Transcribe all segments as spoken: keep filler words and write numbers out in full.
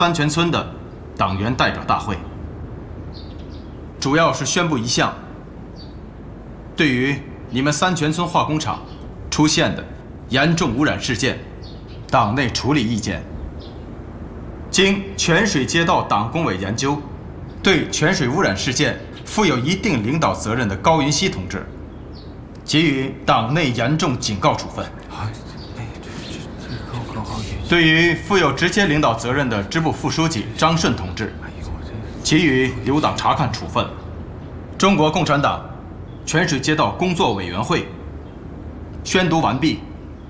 三泉村的党员代表大会，主要是宣布一项对于你们三泉村化工厂出现的严重污染事件，党内处理意见。经泉水街道党工委研究，对泉水污染事件负有一定领导责任的高云熙同志，给予党内严重警告处分。对于负有直接领导责任的支部副书记张顺同志，给予留党察看处分。中国共产党泉水街道工作委员会宣读完毕。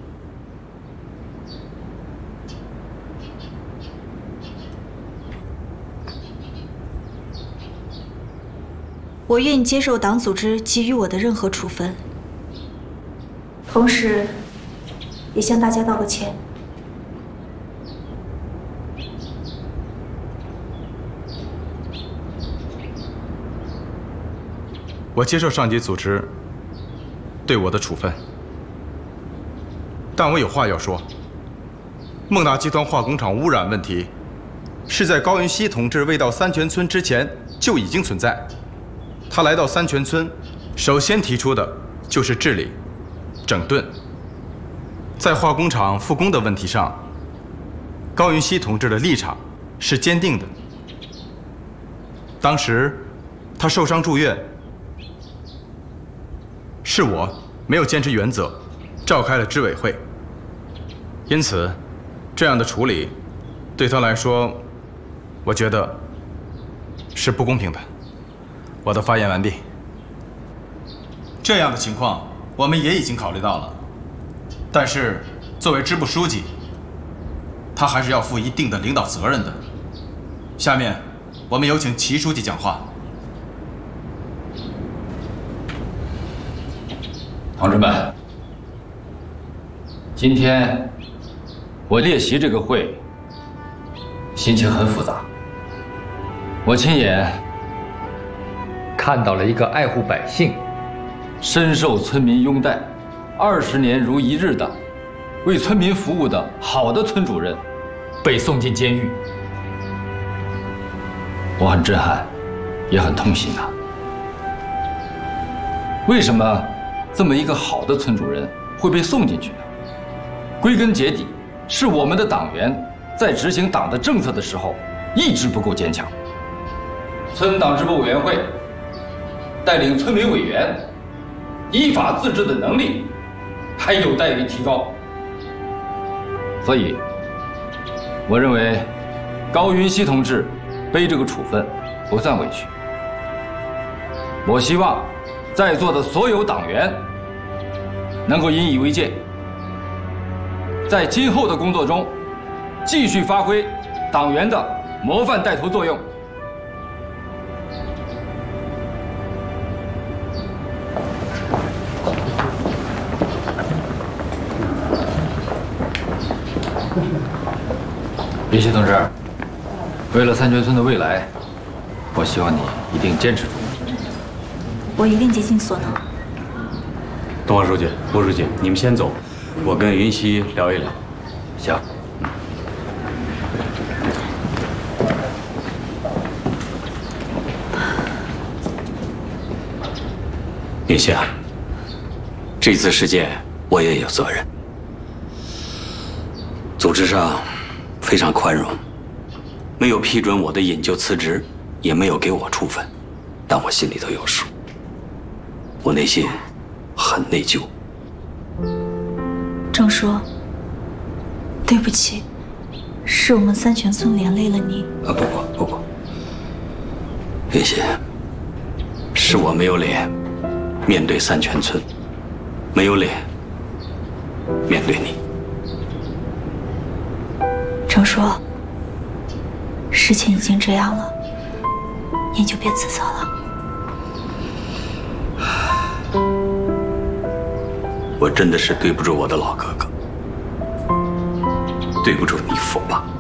我愿意接受党组织给予我的任何处分，同时也向大家道个歉。 我接受上级组织对我的处分，但我有话要说。孟大集团化工厂污染问题是在高云熙同志未到三泉村之前就已经存在。他来到三泉村，首先提出的就是治理、整顿。在化工厂复工的问题上，高云熙同志的立场是坚定的。当时他受伤住院，是我没有坚持原则，召开了支委会。因此，这样的处理对他来说，我觉得是不公平的。我的发言完毕。这样的情况我们也已经考虑到了，但是作为支部书记，他还是要负一定的领导责任的。下面我们有请齐书记讲话。 同志们，今天我列席这个会，心情很复杂。我亲眼看到了一个爱护百姓、深受村民拥戴、二十年如一日的为村民服务的好的村主任被送进监狱，我很震撼，也很痛心呐。为什么这么一个好的村主任会被送进去呢？归根结底，是我们的党员在执行党的政策的时候意志不够坚强。村党支部委员会带领村民委员依法自治的能力还有待于提高。所以，我认为高云熙同志背这个处分不算委屈。我希望在座的所有党员能够引以为戒，在今后的工作中继续发挥党员的模范带头作用。云熙同志，为了三泉村的未来，我希望你一定坚持住。 我一定竭尽所能。 东华书记、吴书记，你们先走，我跟云熙聊一聊。 行。 云熙啊，这次事件我也有责任。组织上非常宽容，没有批准我的引咎辞职，也没有给我处分，但我心里头有数。我内心很内疚。 郑叔，对不起，是我们三泉村连累了你。 啊，不不不不，云熙，是我没有脸面对三泉村，没有脸面对你。 郑叔，事情已经这样了，你就别自责了。 我真的是对不住我的老哥哥，对不住你父爸。